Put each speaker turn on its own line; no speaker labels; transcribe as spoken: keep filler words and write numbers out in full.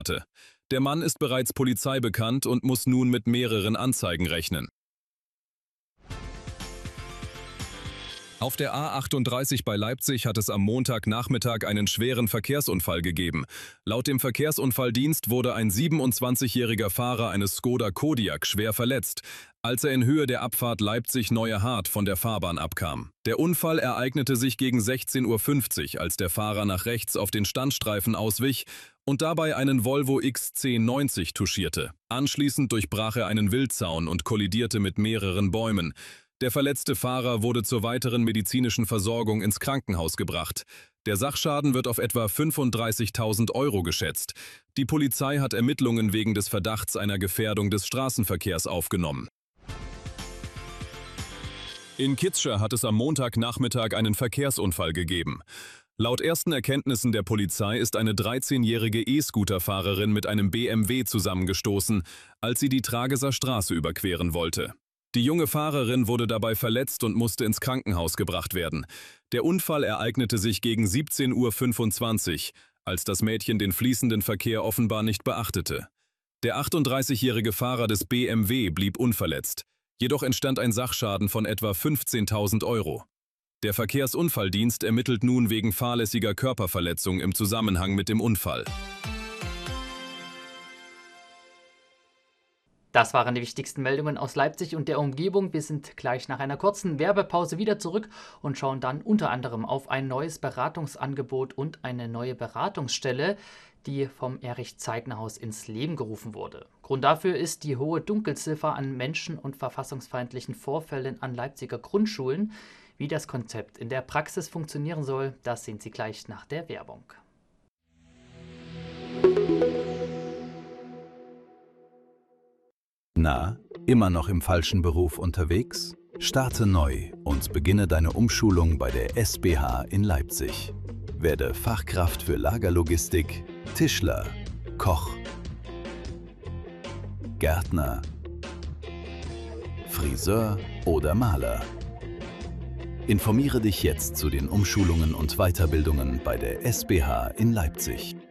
hatte. Der Mann ist bereits Polizei bekannt und muss nun mit mehreren Anzeigen rechnen. Auf der A achtunddreißig bei Leipzig hat es am Montagnachmittag einen schweren Verkehrsunfall gegeben. Laut dem Verkehrsunfalldienst wurde ein siebenundzwanzigjähriger Fahrer eines Skoda Kodiaq schwer verletzt, als er in Höhe der Abfahrt Leipzig-Neue Hart von der Fahrbahn abkam. Der Unfall ereignete sich gegen sechzehn Uhr fünfzig, als der Fahrer nach rechts auf den Standstreifen auswich und dabei einen Volvo X C neunzig touchierte. Anschließend durchbrach er einen Wildzaun und kollidierte mit mehreren Bäumen. Der verletzte Fahrer wurde zur weiteren medizinischen Versorgung ins Krankenhaus gebracht. Der Sachschaden wird auf etwa fünfunddreißigtausend Euro geschätzt. Die Polizei hat Ermittlungen wegen des Verdachts einer Gefährdung des Straßenverkehrs aufgenommen. In Kitscher hat es am Montagnachmittag einen Verkehrsunfall gegeben. Laut ersten Erkenntnissen der Polizei ist eine dreizehnjährige E-Scooter-Fahrerin mit einem B M W zusammengestoßen, als sie die Trageser Straße überqueren wollte. Die junge Fahrerin wurde dabei verletzt und musste ins Krankenhaus gebracht werden. Der Unfall ereignete sich gegen siebzehn Uhr fünfundzwanzig, als das Mädchen den fließenden Verkehr offenbar nicht beachtete. Der achtunddreißigjährige Fahrer des B M W blieb unverletzt. Jedoch entstand ein Sachschaden von etwa fünfzehntausend Euro. Der Verkehrsunfalldienst ermittelt nun wegen fahrlässiger Körperverletzung im Zusammenhang mit dem Unfall.
Das waren die wichtigsten Meldungen aus Leipzig und der Umgebung. Wir sind gleich nach einer kurzen Werbepause wieder zurück und schauen dann unter anderem auf ein neues Beratungsangebot und eine neue Beratungsstelle, die vom Erich-Zeigner-Haus ins Leben gerufen wurde. Grund dafür ist die hohe Dunkelziffer an menschen- und verfassungsfeindlichen Vorfällen an Leipziger Grundschulen. Wie das Konzept in der Praxis funktionieren soll, das sehen Sie gleich nach der Werbung.
Na, immer noch im falschen Beruf unterwegs? Starte neu und beginne deine Umschulung bei der S B H in Leipzig. Werde Fachkraft für Lagerlogistik, Tischler, Koch, Gärtner, Friseur oder Maler. Informiere dich jetzt zu den Umschulungen und Weiterbildungen bei der S B H in Leipzig.